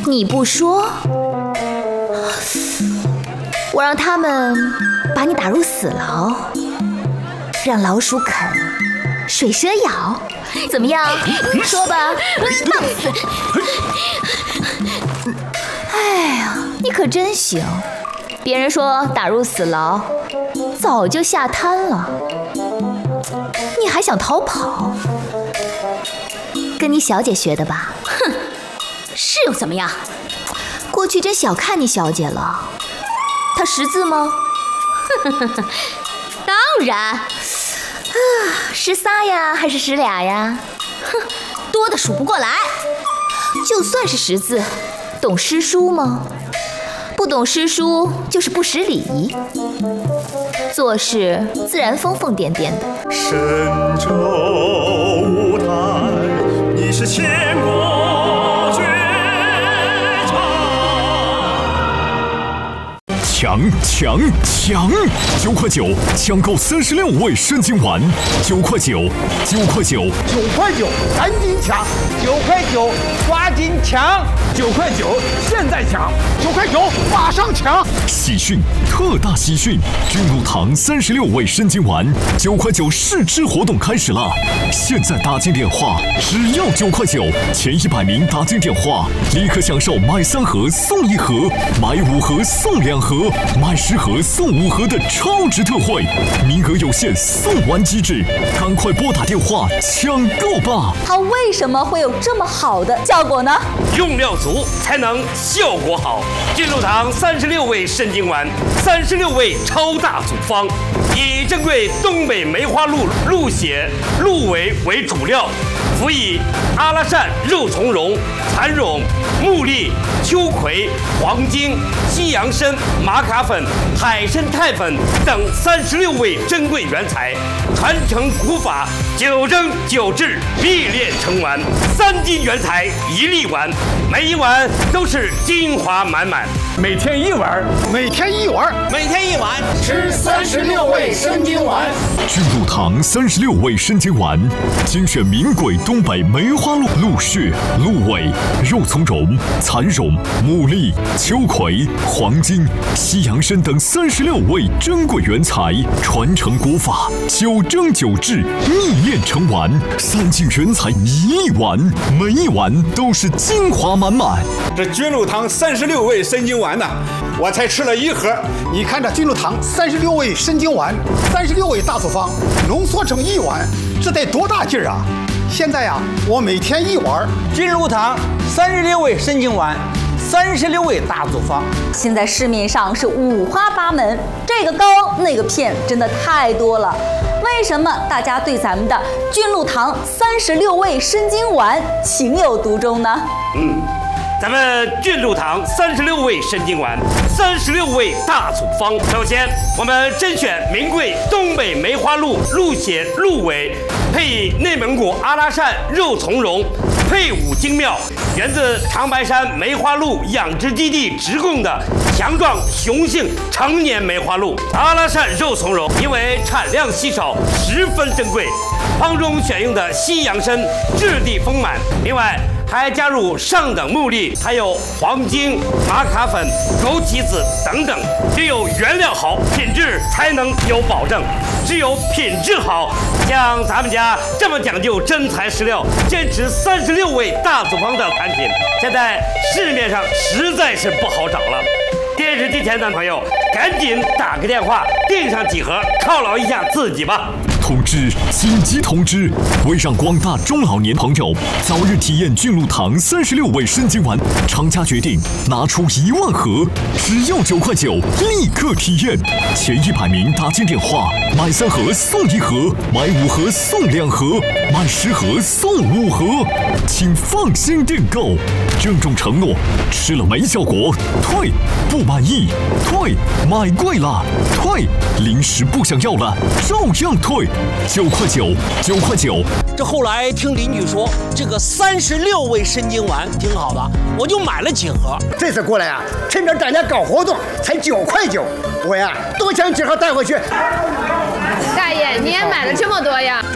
你不说，我让他们把你打入死牢，让老鼠啃，水蛇咬，怎么样？说吧，放肆！哎呀，你可真行！别人说打入死牢，早就下滩了，你还想逃跑？跟你小姐学的吧？ 哼，是又怎么样？ 过去真小看你小姐了。她识字吗？ 当然。 识仨呀，还是识俩呀？ 哼，多的数不过来。 就算是识字，懂诗书吗？不懂诗书就是不识礼仪，做事自然疯疯癫癫的。 神州舞台，你是千古绝唱。 抢！9块9抢购36味生津丸，9块9， 赶紧抢！9块9，抓紧抢！9块9，现在抢！9块9，马上抢！ 喜讯，特大喜讯！君如堂36味生津丸，9块9试吃活动开始了！现在打进电话，只要9块9，前100名打进电话，立刻享受买3盒送1盒，买5盒送2盒，买10盒送5盒的超值特惠，名额有限，送完即止，赶快拨打电话抢购吧！ 它为什么会有这么好的效果呢？ 用料足才能效果好。君如堂36味生津丸，36味超大组方，以珍贵东北梅花鹿血、鹿尾为主料，辅以阿拉善、肉苁蓉、蚕苇、木栗、秋葵、黄精、西洋参、玛卡粉、海参肽粉等36味珍贵原材，传承古法，9蒸9制，秘炼成丸，3斤原材1粒丸，每一碗都是精华满满。 每天1碗， 每天1碗， 吃36味生津丸。 君如堂36味生津丸，精选名贵东北梅花鹿血、鹿尾、肉苁蓉、蚕苇、木栗、秋葵、黄精、西洋参等36味珍贵原材，传承古法，9蒸9制，秘炼成丸，3斤原材1粒丸，每一碗都是精华满满。 这君如堂36味生津丸呢，我才吃了1盒。你看这君如堂36味生津丸，36味大组方浓缩成1碗，这得多大劲儿啊！现在呀，我每天1碗。 君如堂36味生津丸，36味大组方， 现在市面上是五花八门，这个膏那个片，真的太多了。为什么大家对咱们的君如堂36味生津丸情有独钟呢？ 咱们君如堂36味生津丸，36味大组方。首先，我们甄选名贵东北梅花鹿血、鹿尾，配以内蒙古阿拉善肉苁蓉，配伍精妙，源自长白山梅花鹿养殖基地直供的强壮雄性成年梅花鹿。阿拉善肉苁蓉因为产量稀少，十分珍贵，方中选用的西洋参质地丰满，另外还加入上等木栗，还有黄精、玛卡粉、枸杞子等等。只有原料好，品质才能有保证。只有品质好，像咱们家这么讲究真材实料，坚持36味大组方的产品，现在市面上实在是不好找了。电视机前的朋友，赶紧打个电话订上几盒，犒劳一下自己吧。 通知！紧急通知！为让广大中老年朋友早日体验君如堂36味生津丸，厂家决定拿出1万盒，只要9块9，立刻体验。前100名打进电话，买3盒送1盒，买5盒送2盒，买10盒送5盒，请放心订购。郑重承诺，吃了没效果退，不满意退，买贵了退，零食不想要了照样退。9块9，9块9。 这后来听邻居说，这个36味生津丸挺好的，我就买了几盒。 这次过来啊，趁着大家搞活动，才9块9，我呀多抢几盒带回去。 大爷，你也买了这么多呀？